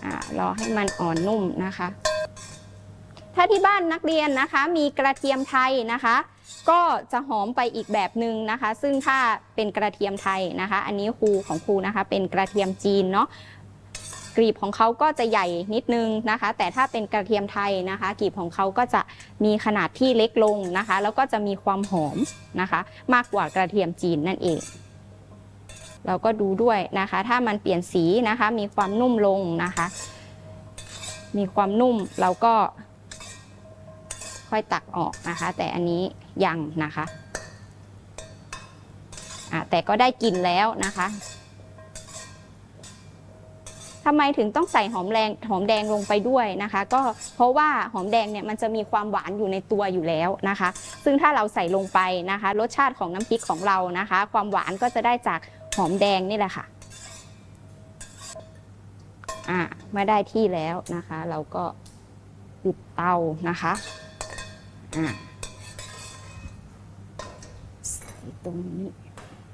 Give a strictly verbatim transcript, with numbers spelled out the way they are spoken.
อ่ารอให้มันอ่อนนุ่มนะคะถ้าที่บ้านนักเรียนนะคะมีกระเทียมไทยนะคะก็จะหอมไปอีกแบบหนึ่งนะคะซึ่งถ้าเป็นกระเทียมไทยนะคะอันนี้ครูของครูนะคะเป็นกระเทียมจีนเนาะกลีบของเขาก็จะใหญ่นิดนึงนะคะแต่ถ้าเป็นกระเทียมไทยนะคะกลีบของเขาก็จะมีขนาดที่เล็กลงนะคะแล้วก็จะมีความหอมนะคะมากกว่ากระเทียมจีนนั่นเองเราก็ดูด้วยนะคะถ้ามันเปลี่ยนสีนะคะมีความนุ่มลงนะคะมีความนุ่มเราก็ค่อยตักออกนะคะแต่อันนี้ยังนะคะอ่ะแต่ก็ได้กลิ่นแล้วนะคะทำไมถึงต้องใส่หอมแดงหอมแดงลงไปด้วยนะคะก็เพราะว่าหอมแดงเนี่ยมันจะมีความหวานอยู่ในตัวอยู่แล้วนะคะซึ่งถ้าเราใส่ลงไปนะคะรสชาติของน้ำพริกของเรานะคะความหวานก็จะได้จากหอมแดงนี่แหละค่ะอ่ะเมื่อได้ที่แล้วนะคะเราก็ปิดเตานะคะอ่ะใส่ตรงนี้